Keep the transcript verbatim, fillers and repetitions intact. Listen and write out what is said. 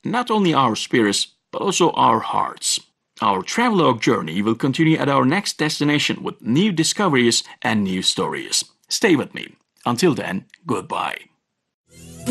not only our spirits, but also our hearts. Our travelogue journey will continue at our next destination with new discoveries and new stories. Stay with me. Until then, goodbye.